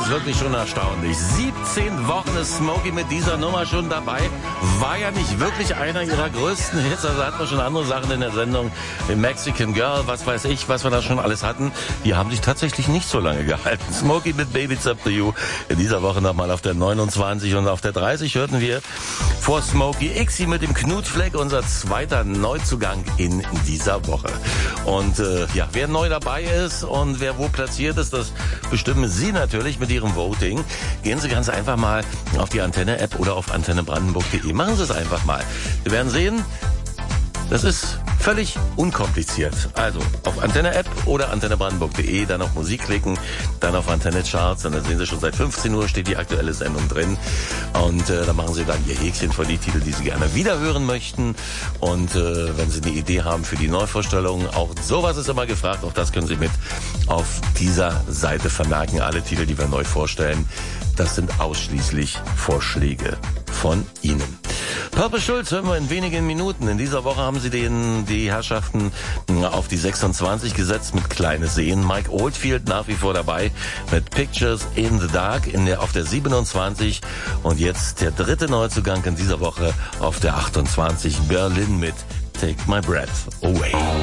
wirklich schon erstaunlich. 17 Wochen ist Smokey mit dieser Nummer schon dabei. War ja nicht wirklich einer ihrer größten Hits. Also hatten wir schon andere Sachen in der Sendung. Mexican Girl, was weiß ich, was wir da schon alles hatten. Die haben sich tatsächlich nicht so lange gehalten. Smokey mit Baby It's Up to You. In dieser Woche nochmal auf der 29 und auf der 30 hörten wir vor Smokey Xi mit dem Knutfleck, unser zweiter Neuzugang in dieser Woche. Und wer neu dabei ist und wer wo platziert ist, das bestimmen Sie natürlich mit Ihrem Voting. Gehen Sie ganz einfach mal auf die Antenne-App oder auf antennebrandenburg.de. Machen Sie es einfach mal. Wir werden sehen, das ist völlig unkompliziert. Also auf Antenne-App oder antennebrandenburg.de, dann auf Musik klicken, dann auf Antenne-Charts und dann sehen Sie schon seit 15 Uhr steht die aktuelle Sendung drin. Und dann machen Sie dann Ihr Häkchen für die Titel, die Sie gerne wiederhören möchten. Und wenn Sie eine Idee haben für die Neuvorstellung, auch sowas ist immer gefragt. Auch das können Sie mit auf dieser Seite vermerken. Alle Titel, die wir neu vorstellen, das sind ausschließlich Vorschläge von Ihnen. Purple Schulz hören wir in wenigen Minuten. In dieser Woche haben sie die Herrschaften auf die 26 gesetzt mit Kleine Seen. Mike Oldfield nach wie vor dabei mit Pictures in the Dark auf der 27. Und jetzt der dritte Neuzugang in dieser Woche auf der 28. Berlin mit Take My Breath Away.